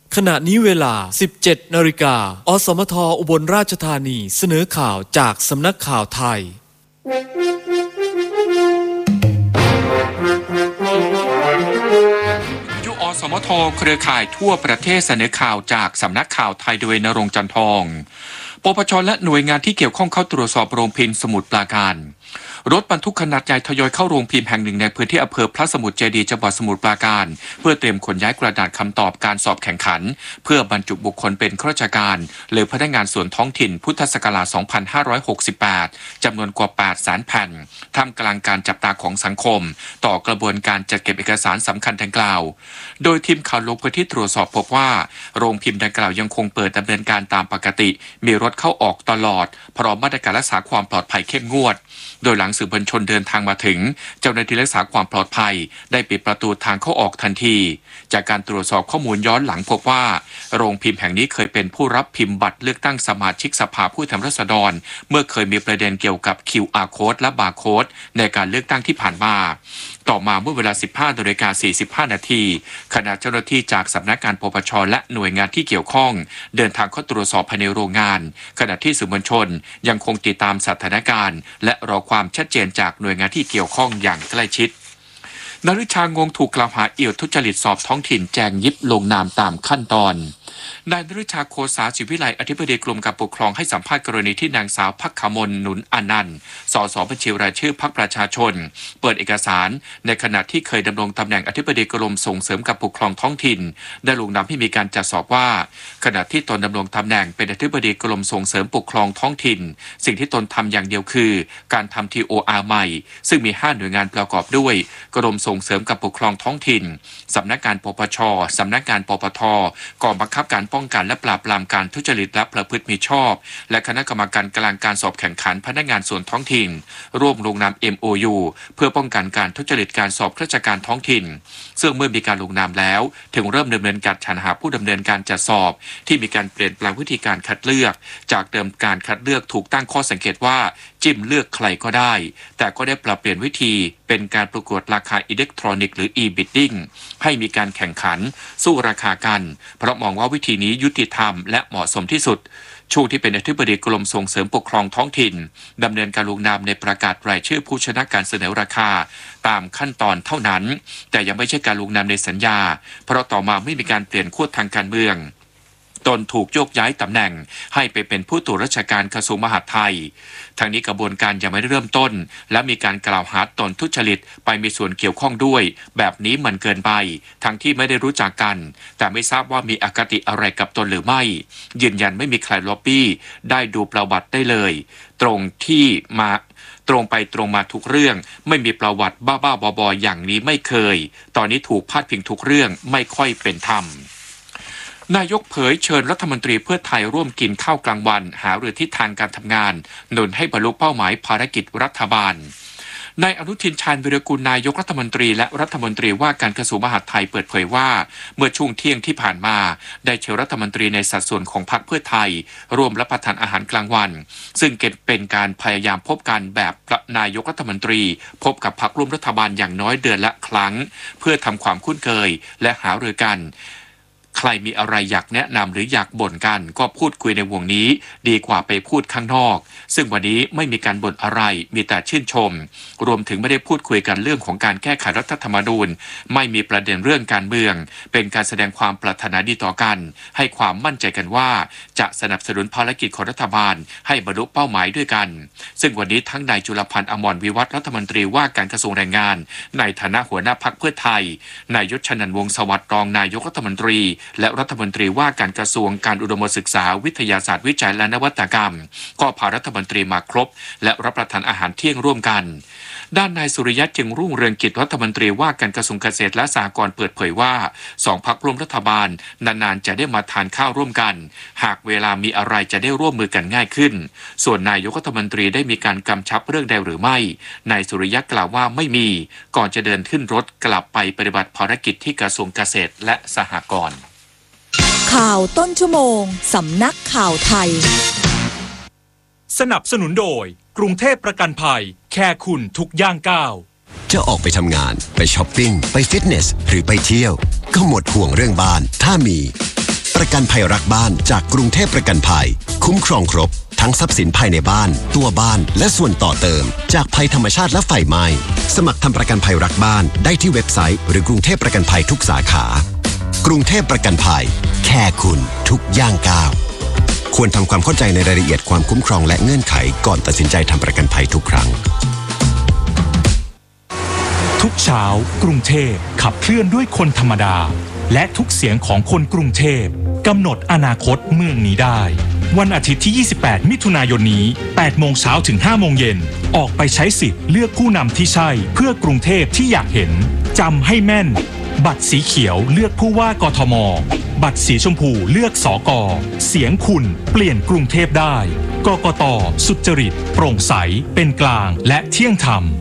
ขณะนี้เวลา 17 นาฬิกาอสมทอุบลราชธานีเสนอข่าวจากสำนักข่าวไทยยุอสมทเครือข่ายทั่วประเทศเสนอข่าวจากสำนักข่าวไทยโดยณรงค์ จันทองปปช.และหน่วยงานที่เกี่ยวข้องเข้าตรวจสอบโรงพิมพ์สมุทรปราการรถบรรทุกขนาดใหญ่ทยอยเข้าโรงพิมพ์แห่งหนึ่งในพื้นที่อำเภอพระสมุทรเจดีย์จังหวัดสมุทรปราการเพื่อเตรียมขนย้ายกระดาษคำตอบการสอบแข่งขันเพื่อบรรจุบุคคลเป็นข้าราชการหรือพนักงานส่วนท้องถิ่นพุทธศักราช 2568 จำนวนกว่า 800,000 แผ่นท่ามกลางการจับตาของสังคมต่อกระบวนการจัดเก็บเอกสารสำคัญดังกล่าวโดยทีมข่าวลงพื้นที่ตรวจสอบพบว่าโรงพิมพ์ดังกล่าวยังคงเปิดดำเนินการตามปกติมีรถเข้าออกตลอดพร้อมมาตรการรักษาความปลอดภัยเข้มงวดโดยหลังสื่อมวลชนเดินทางมาถึงเจ้าหน้าที่รักษาความปลอดภัยได้ปิดประตูทางเข้าออกทันทีจากการตรวจสอบข้อมูลย้อนหลังพบว่าโรงพิมพ์แห่งนี้เคยเป็นผู้รับพิมพ์บัตรเลือกตั้งสมาชิกสภาผู้แทนราษฎรเมื่อเคยมีประเด็นเกี่ยวกับ QR Code และ Barcode ในการเลือกตั้งที่ผ่านมาต่อมาเมื่อเวลา 15:45 นาทีขณะเจ้าหน้าที่จากสำนักงานปปช.และหน่วยงานที่เกี่ยวข้องเดินทางเข้าตรวจสอบภายในโรงงานขณะที่สื่อมวลชนยังคงติดตามสถานการณ์และรอความชัดเจนจากหน่วยงานที่เกี่ยวข้องอย่างใกล้ชิดนฤชางงถูกกล่าวหาเอี่ยวทุจริตสอบท้องถิ่นแจงยิบลงนามตามขั้นตอนนายนฤชาโคสาศิวิไลอธิบดีกรมการปกครองให้สัมภาษณ์กรณีที่นางสาวภักขมลหนุนอนันต์สสบัญชีรายชื่อพรรคประชาชนเปิดเอกสารในขณะที่เคยดำรงตำแหน่งอธิบดีกรมส่งเสริมการปกครองท้องถิ่นได้ลงนามให้มีการจัดสอบว่าขณะที่ตนดำรงตำแหน่งเป็นอธิบดีกรมส่งเสริมปกครองท้องถิ่นสิ่งที่ตนทำอย่างเดียวคือการทำ TOR ใหม่ซึ่งมี5หน่วยงานประกอบด้วยกรมส่งเสริมการปกครองท้องถิ่นสำนักงานปปช.สำนักงานปปท.กองบังคับการป้องกันและปราบปรามการทุจริตและประพฤติมิชอบและคณะกรรมการกลางการสอบแข่งขันพนักงานส่วนท้องถิ่นร่วมลงนาม MOU เพื่อป้องกันการทุจริตการสอบข้าราชการท้องถิ่นซึ่งเมื่อมีการลงนามแล้วถึงเริ่มดำเนินการสรรหาผู้ดำเนินการจัดสอบที่มีการเปลี่ยนแปลงวิธีการคัดเลือกจากเดิมการคัดเลือกถูกตั้งข้อสังเกตว่าจิ้มเลือกใครก็ได้แต่ก็ได้ปรับเปลี่ยนวิธีเป็นการประกวดราคาอิเล็กทรอนิกส์หรือ e-bidding ให้มีการแข่งขันสู้ราคากันเพราะมองว่าวิธีนี้ยุติธรรมและเหมาะสมที่สุดช่วงที่เป็นอธิบดีกรมส่งเสริมปกครองท้องถิ่นดำเนินการลงนามในประกาศรายชื่อผู้ชนะการเสนอราคาตามขั้นตอนเท่านั้นแต่ยังไม่ใช่การลงนามในสัญญาเพราะต่อมาไม่มีการเปลี่ยนขั้วทางการเมืองตนถูกโยกย้ายตำแหน่งให้ไปเป็นผู้ตรวจราชการกระทรวงมหาดไทยทางนี้กระบวนการยังไม่ได้เริ่มต้นและมีการกล่าวหาตนทุจริตไปมีส่วนเกี่ยวข้องด้วยแบบนี้มันเกินไปทั้งที่ไม่ได้รู้จักกันแต่ไม่ทราบว่ามีอคติอะไรกับตนหรือไม่ยืนยันไม่มีใครล็อบบี้ได้ดูประวัติได้เลยตรงไปตรงมาทุกเรื่องไม่มีประวัติบ้าๆบอๆอย่างนี้ไม่เคยตอนนี้ถูกพาดพิงทุกเรื่องไม่ค่อยเป็นธรรมนายกเผยเชิญรัฐมนตรีเพื่อไทยร่วมกินข้าวกลางวันหารือทิศทางการทำงานหนุนให้บรรลุเป้าหมายภารกิจรัฐบาลนายอนุทินชาญวิรากูลนายกรัฐมนตรีและรัฐมนตรีว่าการกระทรวงมหาดไทยเปิดเผยว่าเมื่อช่วงเที่ยงที่ผ่านมาได้เชิญรัฐมนตรีในสัดส่วนของพรรคเพื่อไทยร่วมรับประทานอาหารกลางวันซึ่งเป็นการพยายามพบกันแบบนายกรัฐมนตรีพบกับพรรคร่วมรัฐบาลอย่างน้อยเดือนละครั้งเพื่อทำความคุ้นเคยและหารือกันใครมีอะไรอยากแนะนำหรืออยากบ่นกันก็พูดคุยในวงนี้ดีกว่าไปพูดข้างนอกซึ่งวันนี้ไม่มีการบ่นอะไรมีแต่ชื่นชมรวมถึงไม่ได้พูดคุยกันเรื่องของการแก้ไขรัฐธรรมนูญไม่มีประเด็นเรื่องการเมืองเป็นการแสดงความปรารถนาดีต่อกันให้ความมั่นใจกันว่าจะสนับสนุนภารกิจของรัฐบาลให้บรรลุเป้าหมายด้วยกันซึ่งวันนี้ทั้งนายจุลพันธ์อมรวิวัฒน์รัฐมนตรีว่าการกระทรวงแรงงานในฐานะหัวหน้าพรรคเพื่อไทยนายยศชนันท์วงศ์สวัสดิ์รองนายกรัฐมนตรีและรัฐมนตรีว่าการกระทรวงการอุดมศึกษาวิทยาศาสตร์วิจัยและนวัตกรรมก็พารัฐมนตรีมาครบและรับประทานอาหารเที่ยงร่วมกันด้านนายสุริยะจึงรุ่งเรืองกิจรัฐมนตรีว่าการกระทรวงเกษตรและสหกรณ์เปิดเผยว่า2พรรคร่วมรัฐบาลนานๆจะได้มาทานข้าวร่วมกันหากเวลามีอะไรจะได้ร่วมมือกันง่ายขึ้นส่วนนายกรัฐมนตรีได้มีการกำชับเรื่องใดหรือไม่นายสุริยะกล่าวว่าไม่มีก่อนจะเดินขึ้นรถกลับไปปฏิบัติภารกิจที่กระทรวงเกษตรและสหกรณ์ข่าวต้นชั่วโมงสำนักข่าวไทยสนับสนุนโดยกรุงเทพประกันภัยแค่คุณทุกย่างก้าวจะออกไปทำงานไปช้อปปิ้งไปฟิตเนสหรือไปเที่ยวก็หมดห่วงเรื่องบ้านถ้ามีประกันภัยรักบ้านจากกรุงเทพประกันภัยคุ้มครองครบทั้งทรัพย์สินภายในบ้านตัวบ้านและส่วนต่อเติมจากภัยธรรมชาติและไฟไหม้สมัครทำประกันภัยรักบ้านได้ที่เว็บไซต์หรือกรุงเทพประกันภัยทุกสาขากรุงเทพประกันภัยแค่คุณทุกย่างก้าวควรทำความเข้าใจในรายละเอียดความคุ้มครองและเงื่อนไขก่อนตัดสินใจทำประกันภัยทุกครั้งทุกเช้ากรุงเทพขับเคลื่อนด้วยคนธรรมดาและทุกเสียงของคนกรุงเทพกำหนดอนาคตเมืองนี้ได้วันอาทิตย์ที่ 28 มิถุนายนนี้ 8 โมงเช้าถึง 5 โมงเย็นออกไปใช้สิทธิ์เลือกผู้นำที่ใช่เพื่อกรุงเทพที่อยากเห็นจำให้แม่นบัตรสีเขียวเลือกผู้ว่ากทมบัตรสีชมพูเลือกสก.เสียงคุณเปลี่ยนกรุงเทพได้กกต.สุจริตโปร่งใสเป็นกลางและเที่ยงธรรม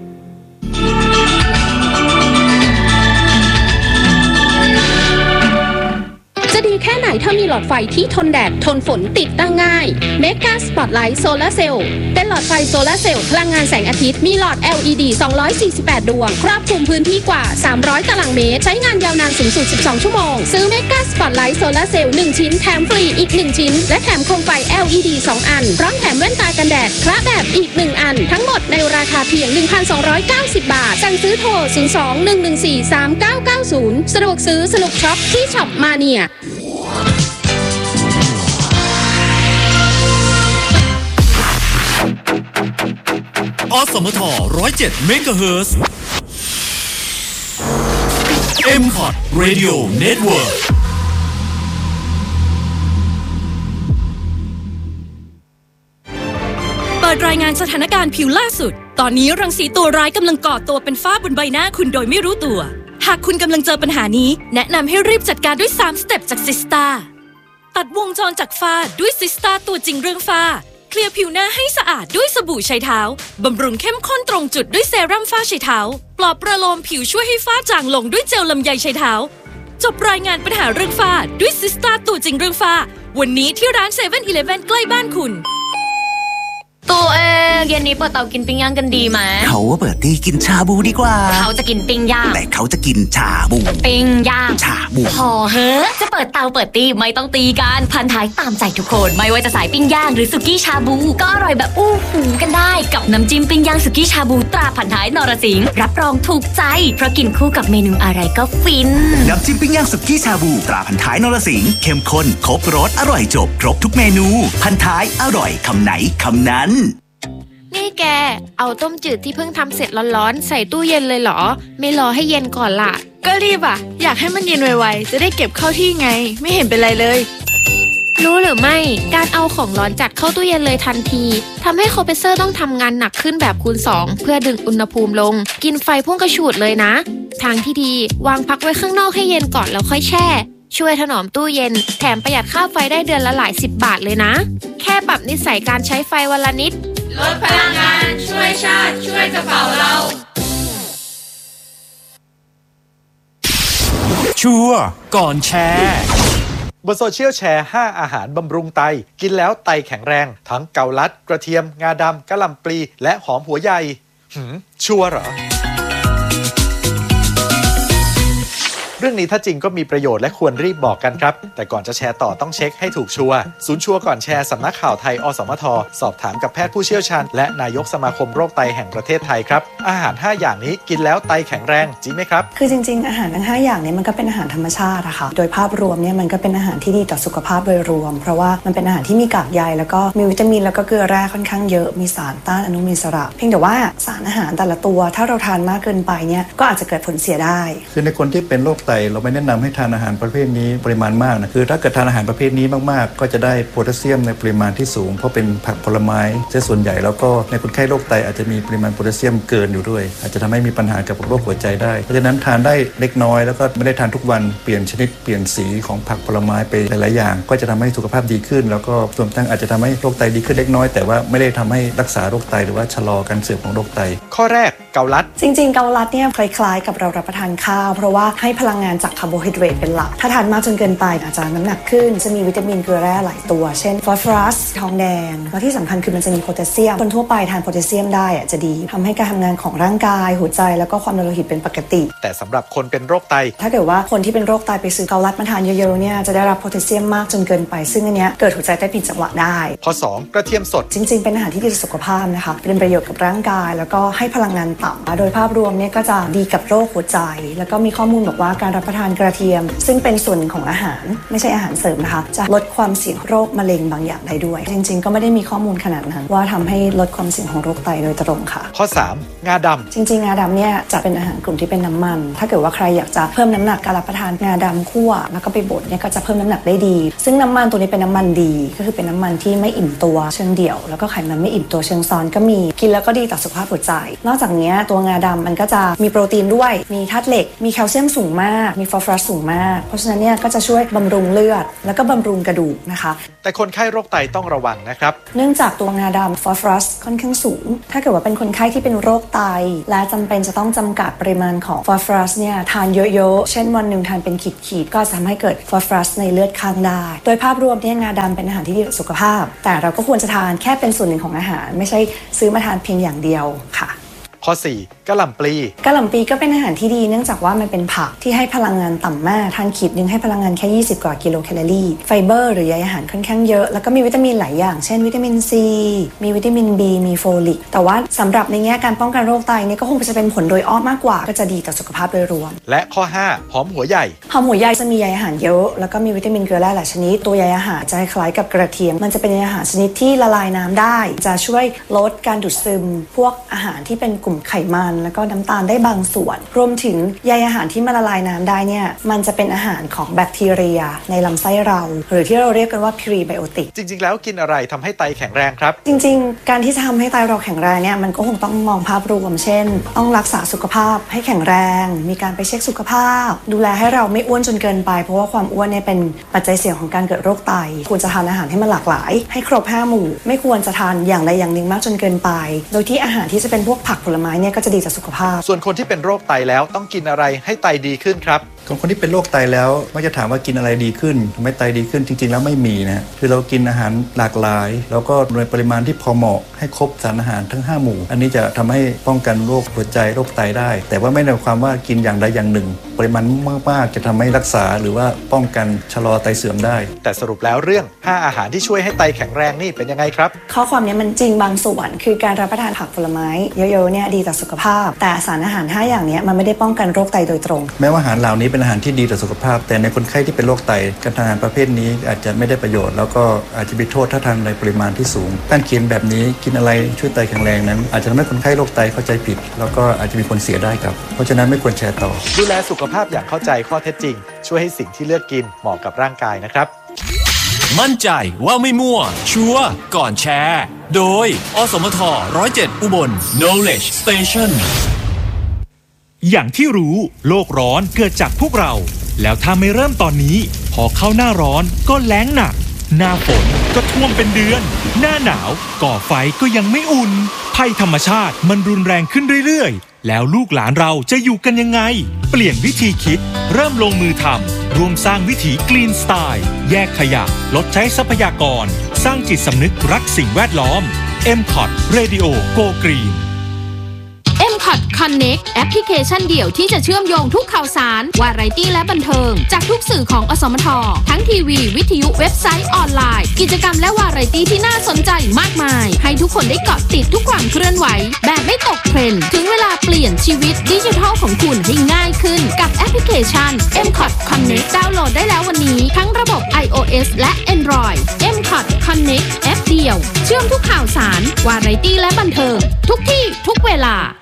จะดีแค่ไหนถ้ามีหลอดไฟที่ทนแดดทนฝนติดตั้งง่าย Mega Spotlight Solar Cell เป็นหลอดไฟโซลาร์เซลล์พลังงานแสงอาทิตย์มีหลอด LED 248 ดวงครอบคลุมพื้นที่กว่า 300 ตารางเมตรใช้งานยาวนานสูงสุด 12 ชั่วโมงซื้อ Mega Spotlight Solar Cell 1 ชิ้นแถมฟรีอีก 1 ชิ้นและแถมโคมไฟ LED 2 อันพร้อมแถมแว่นตากันแดดคละแบบอีก 1 อันทั้งหมดในราคาเพียง 1,290 บาทสั่งซื้อโทร 02-114-3990 สะดวกซื้อสนุกช็อปที่ช็อปมาเนียอสมท107เมกะเฮิรตซ์ M-Pod Radio Network เปิดรายงานสถานการณ์ผิวล่าสุดตอนนี้รังสีตัวร้ายกำลังก่อตัวเป็นฝ้าบนใบหน้าคุณโดยไม่รู้ตัวหากคุณกำลังเจอปัญหานี้แนะนำให้รีบจัดการด้วย3สเต็ปจากซิสตาตัดวงจรจากฝ้าด้วยซิสตาตัวจริงเรื่องฝ้าเคลียร์ผิวหน้าให้สะอาดด้วยสบู่ใช้เท้าบำรุงเข้มข้นตรงจุดด้วยเซรั่มฝ้าใช้เท้าปลอบประโลมผิวช่วยให้ฝ้าจางลงด้วยเจลลำไยใช้เท้าจบรายงานปัญหาเรื่องฝ้าด้วยซิสตาตัวจริงเรื่องฝ้าวันนี้ที่ร้าน 7-Eleven ใกล้บ้านคุณตัวเองเย็นนี้เปิดเตากินปิ้งย่างกันดีไหมเขาว่าเปิดที่กินชาบูดีกว่าเขาจะกินปิ้งย่างแต่เขาจะกินชาบูปิ้งย่างชาบูพอเฮ้จะเปิดเตาเปิดตีไม่ต้องตีกันพันท้ายตามใจทุกคนไม่ว่าจะสายปิ้งย่างหรือสุกี้ชาบูก็อร่อยแบบอู้หูกันได้กับน้ำจิ้มปิ้งย่างสุกี้ชาบูตราพันท้ายนรสิงห์รับรองถูกใจเพราะกินคู่กับเมนูอะไรก็ฟินน้ำจิ้มปิ้งย่างสุกี้ชาบูตราพันท้ายนรสิงห์เข้มข้นครบรสอร่อยจบครบทุกเมนูพันท้ายอร่อยคำไหนคำนั้นนี่แกเอาต้มจืดที่เพิ่งทำเสร็จร้อนๆใส่ตู้เย็นเลยเหรอไม่รอให้เย็นก่อนล่ะก็รีบอ่ะอยากให้มันเย็นไวๆจะได้เก็บเข้าที่ไงไม่เห็นเป็นไรเลยรู้หรือไม่การเอาของร้อนจัดเข้าตู้เย็นเลยทันทีทำให้คอมเพรสเซอร์ต้องทำงานหนักขึ้นแบบคูณ2เพื่อดึงอุณหภูมิลงกินไฟพุ่งกระฉูดเลยนะทางที่ดีวางพักไว้ข้างนอกให้เย็นก่อนแล้วค่อยแช่ช่วยถนอมตู้เย็นแถมประหยัดค่าไฟได้เดือนละหลาย10 บาทเลยนะแค่ปรับนิสัยการใช้ไฟวันละนิดลดพลังงานช่วยชาติช่วยกระเป๋าเราชัวร์ก่อนแชร์บนโซเชียลแชร์5อาหารบำรุงไตกินแล้วไตแข็งแรงทั้งเกาลัดกระเทียมงาดำกะหล่ำปลีและหอมหัวใหญ่ชัวร์เหรอเรื่องนี้ถ้าจริงก็มีประโยชน์และควรรีบบอกกันครับแต่ก่อนจะแชร์ต่อต้องเช็คให้ถูกชัวร์ศูนย์ชัวร์ก่อนแชร์สำนักข่าวไทยอสมทสอบถามกับแพทย์ผู้เชี่ยวชาญและนายกสมาคมโรคไตแห่งประเทศไทยครับอาหาร5อย่างนี้กินแล้วไตแข็งแรงจริงไหมครับคือจริงๆอาหารทั้ง5อย่างนี้มันก็เป็นอาหารธรรมชาติอะค่ะโดยภาพรวมเนี่ยมันก็เป็นอาหารที่ดีต่อสุขภาพโดยรวมเพราะว่ามันเป็นอาหารที่มีกากใยแล้วก็มีวิตามินแล้วก็เกลือแร่ค่อนข้างเยอะมีสารต้านอนุมูลอิสระเพียงแต่ว่าสารอาหารแต่ละตัวถ้าเราทานมากเกินไปเนี่ยก็อาจจะเกิดผลเสียได้คือในคนที่เป็นโรคไตเราไม่แนะนำให้ทานอาหารประเภทนี้ปริมาณมากนะคือถ้าเกิดทานอาหารประเภทนี้มากๆก็จะได้โพแทสเซียมในปริมาณที่สูงเพราะเป็นผักผลไม้ซะส่วนใหญ่แล้วก็ในคนไข้โรคไตอาจจะมีปริมาณโพแทสเซียมเกินอยู่ด้วยอาจจะทำให้มีปัญหากับโรคหัวใจได้เพราะฉะนั้นทานได้เล็กน้อยแล้วก็ไม่ได้ทานทุกวันเปลี่ยนชนิดเปลี่ยนสีของผักผลไม้ไปหลายๆอย่างก็จะทำให้สุขภาพดีขึ้นแล้วก็รวมทั้งอาจจะทำให้โรคไตดีขึ้นเล็กน้อยแต่ว่าไม่ได้ทำให้รักษาโรคไตหรือว่าชะลอการเสื่อมของโรคไตข้อแรกเกาลัดจริงๆเกาลัดเนี่ยคล้ายๆกับเรารับประทานข้าวเพราะว่าให้พลังงานจากคาร์โบไฮเดรตเป็นหลักถ้าทานมากจนเกินไปอาจจะน้ำหนักขึ้นจะมีวิตามินเกลือแร่หลายตัวเช่นฟอสฟอรัสทองแดงและที่สำคัญคือมันจะมีโพแทสเซียมคนทั่วไปทานโพแทสเซียมได้จะดีทำให้การทำงานของร่างกายหัวใจแล้วก็ความดันโลหิตเป็นปกติแต่สำหรับคนเป็นโรคไตถ้าเกิดว่าคนที่เป็นโรคไตไปซื้อเกาลัดมาทานเยอะๆเนี่ยจะได้รับโพแทสเซียมมากจนเกินไปซึ่งอันเนี้ยเกิดหัวใจเต้นผิดจังหวะได้ข้อ2กระเทียมสดจริงๆเป็นอาหารที่ดีต่อสุขภาพนะคะเป็นประโยชน์กับร่างกายแล้วก็ให้พลังงานต่ำโดยภาพรวมเนี่ยก็จะดีกับโรคหัวใจแล้วก็มีข้อมูลบอกว่าการรับประทานกระเทียมซึ่งเป็นส่วนหนึ่งของอาหารไม่ใช่อาหารเสริมนะคะจะลดความเสี่ยงโรคมะเร็งบางอย่างได้ด้วยจริงๆก็ไม่ได้มีข้อมูลขนาดนั้นว่าทำให้ลดความเสี่ยงของโรคไตโดยตรงค่ะข้อ3งาดำจริงๆงาดำเนี่ยจะเป็นอาหารกลุ่มที่เป็นน้ำมันถ้าเกิดว่าใครอยากจะเพิ่มน้ำหนักการรับประทานงาดำคั่วแล้วก็ไปบดเนี่ยก็จะเพิ่มน้ำหนักได้ดีซึ่งน้ำมันตัวนี้เป็นน้ำมันดีก็คือเป็นน้ำมันที่ไม่อิ่มตัวเชิงเดี่ยวแล้วก็ไขมันไม่อิ่มตัวเชิงซ้อนก็มีกินแล้วก็ดีต่อสุขภาพหัวใจนอกจากนี้ตัวงาดำมันก็จะมีโปรตีนด้วยมีธาตุเหล็กมีแคลเซียมสูงมากมีฟอสฟอรัสสูงมากเพราะฉะนั้นเนี่ยก็จะช่วยบำรุงเลือดแล้วก็บำรุงกระดูกนะคะแต่คนไข้โรคไตต้องระวังนะครับเนื่องจากตัวงาดำฟอสฟอรัสค่อนข้างสูงถ้าเกิดว่าเป็นคนไข้ที่เป็นโรคไตและจำเป็นจะต้องจำกัดปริมาณของฟอสฟอรัสเนี่ยทานเยอะๆเช่นวันหนึ่งทานเป็นขีดๆก็จะทำให้เกิดฟอสฟอรัสในเลือดข้างได้โดยภาพรวมเนี่ยงาดำเป็นอาหารที่ดีต่อสุขภาพแต่เราก็ควรจะทานแค่เป็นส่วนหนึ่งของอาหารไม่ใช่ซื้อมาทานเพียงอย่างเดียวค่ะข้อ4กะหล่ำปลีกะหล่ำปลีก็เป็นอาหารที่ดีเนื่องจากว่ามันเป็นผักที่ให้พลังงานต่ำมากทานขีดนึงให้พลังงานแค่20กว่ากิโลแคลอรี่ไฟเบอร์หรือใยอาหารค่อนข้างเยอะแล้วก็มีวิตามินหลายอย่างเช่นวิตามินซีมีวิตามิน B มีโฟลิกแต่ว่าสำหรับในแง่การป้องกันโรคไตเนี่ยก็คงจะเป็นผลโดยอ้อมมากกว่าก็จะดีต่อสุขภาพโดยรวมและข้อ5หอมหัวใหญ่หอมหัวใหญ่จะมีใยอาหารเยอะแล้วก็มีวิตามินเกลือแร่หลายชนิดตัวใยอาหารจะคล้ายกับกระเทียมมันจะเป็นใยอาหารชนิดที่ละลายน้ำได้จะช่วยลดการดูดซึมพวกอาหารที่เป็นกลุ่มไขมันแล้วก็น้ำตาลได้บางส่วนรวมถึงใยอาหารที่มันละลายน้ำได้เนี่ยมันจะเป็นอาหารของแบคทีเรียในลำไส้เราหรือที่เราเรียกกันว่าพรีไบโอติกจริงๆแล้วกินอะไรทำให้ไตแข็งแรงครับจริงๆการที่จะทำให้ไตเราแข็งแรงเนี่ยมันก็คงต้องมองภาพรวมเช่นต้องรักษาสุขภาพให้แข็งแรงมีการไปเช็คสุขภาพดูแลให้เราไม่อ้วนจนเกินไปเพราะว่าความอ้วนเนี่ยเป็นปัจจัยเสี่ยงของการเกิดโรคไตควรจะทานอาหารให้มันหลากหลายให้ครบ5หมู่ไม่ควรจะทานอย่างใดอย่างหนึ่งมากจนเกินไปโดยที่อาหารที่จะเป็นพวกผักผลไม้เนี่ยก็จะดีต่อสุขภาพส่วนคนที่เป็นโรคไตแล้วต้องกินอะไรให้ไตดีขึ้นครับคนที่เป็นโรคไตแล้วไม่จะถามว่ากินอะไรดีขึ้นทำให้ไตดีขึ้นจริงๆแล้วไม่มีนะคือเรากินอาหารหลากหลายแล้วก็ในปริมาณที่พอเหมาะให้ครบสารอาหารทั้ง5หมู่อันนี้จะทำให้ป้องกันโรคหัวใจโรคไตได้แต่ว่าไม่ได้ความว่ากินอย่างใดอย่างหนึ่งปริมาณมากๆจะทำให้รักษาหรือว่าป้องกันชะลอไตเสื่อมได้แต่สรุปแล้วเรื่อง5อาหารที่ช่วยให้ไตแข็งแรงนี่เป็นยังไงครับข้อความนี้มันจริงบางส่วนคือการรับประทานผักผลไม้เยอะๆเนี่ยดีต่อสุขภาพแต่สารอาหาร5อย่างนี้มันไม่ได้ป้องกันโรคไตโดยตรงแม้ว่าอาหารเหล่านี้เป็นอาหารที่ดีต่อสุขภาพแต่ในคนไข้ที่เป็นโรคไตการทานอาหารประเภทนี้อาจจะไม่ได้ประโยชน์แล้วก็อาจจะมีโทษถ้าทานในปริมาณที่สูงต้านเคียงแบบนี้กินอะไรช่วยไตแข็งแรงนั้นอาจจะทำให้คนไข้โรคไตเข้าใจผิดแล้วก็อาจจะมีผลเสียได้ครับเพราะฉะนั้นไม่ควรแชร์ต่อดูแลสุขภาพอย่างเข้าใจข้อเท็จจริงช่วยให้สิ่งที่เลือกกินเหมาะกับร่างกายนะครับมั่นใจว่าไม่มั่วชัวร์ก่อนแชร์โดยอสมท107อุบล Knowledge Station อย่างที่รู้โลกร้อนเกิดจากพวกเราแล้วถ้าไม่เริ่มตอนนี้พอเข้าหน้าร้อนก็แล้งหนักหน้าฝนก็ท่วมเป็นเดือนหน้าหนาวก่อไฟก็ยังไม่อุ่นภัยธรรมชาติมันรุนแรงขึ้นเรื่อยๆแล้วลูกหลานเราจะอยู่กันยังไงเปลี่ยนวิธีคิดเริ่มลงมือทำร่วมสร้างวิถีกรีนสไตล์แยกขยะลดใช้ทรัพยากรสร้างจิตสำนึกรักสิ่งแวดล้อม MCOT Radio Go Green MCOT Connect แอปพลิเคชันเดี่ยวที่จะเชื่อมโยงทุกข่าวสารวาไรตี้และบันเทิงจากทุกสื่อของอสมททั้งทีวีวิทยุเว็บไซต์ออนไลน์กิจกรรมและวาไรตี้ที่น่าสนใจมากมายให้ทุกคนได้เกาะติดทุกความเคลื่อนไหวแบบไม่ตกเทรนด์ถึงเวลาเปลี่ยนชีวิตดิจิทัลของคุณให้ง่ายขึ้นกับแอปพลิเคชัน MCOT Connect ดาวน์โหลดได้แล้ววันนี้ทั้งระบบ iOS และ Android MCOT Connect แอปเดียวเชื่อมทุกข่าวสารวาไรตี้และบันเทิงทุกที่ทุกเวลา